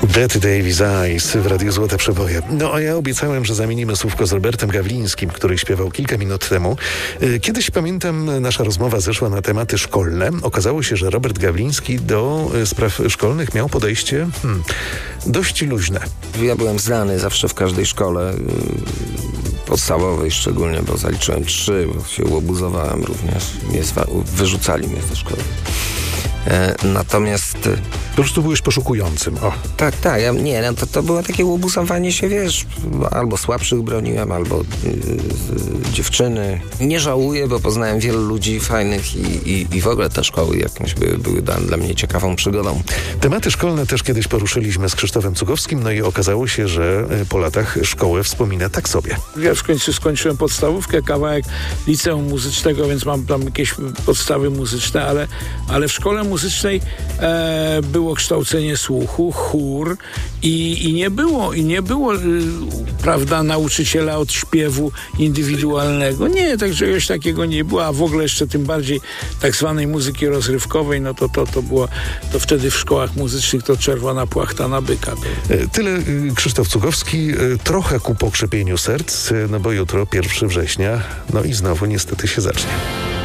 Bette Davis Eyes w Radiu Złote Przeboje. No a ja obiecałem, że zamienimy słówko z Robertem Gawlińskim, który śpiewał kilka minut temu. Kiedyś, pamiętam, nasza rozmowa zeszła na tematy szkolne. Okazało się, że Robert Gawliński do spraw szkolnych miał podejście dość luźne. Ja byłem znany zawsze w każdej szkole podstawowej szczególnie, bo zaliczyłem 3, bo się łobuzowałem również. Wyrzucali mnie ze szkoły. Natomiast... Po prostu byłeś poszukującym. O. Tak, to było takie łobuzowanie się, wiesz, albo słabszych broniłem, albo dziewczyny. Nie żałuję, bo poznałem wielu ludzi fajnych i w ogóle te szkoły jakąś były dla mnie ciekawą przygodą. Tematy szkolne też kiedyś poruszyliśmy z Krzysztofem Cugowskim, no i okazało się, że po latach szkołę wspomina tak sobie. Ja w końcu skończyłem podstawówkę, kawałek liceum muzycznego, więc mam tam jakieś podstawy muzyczne, ale w szkole muzycznej było kształcenie słuchu, chór i nie było prawda, nauczyciela od śpiewu indywidualnego. Nie, tak czegoś takiego nie było, a w ogóle jeszcze tym bardziej tak zwanej muzyki rozrywkowej, no to było, to wtedy w szkołach muzycznych to czerwona płachta na byka. Tyle Krzysztof Cugowski, trochę ku pokrzepieniu serc, no bo jutro 1 września, no i znowu niestety się zacznie.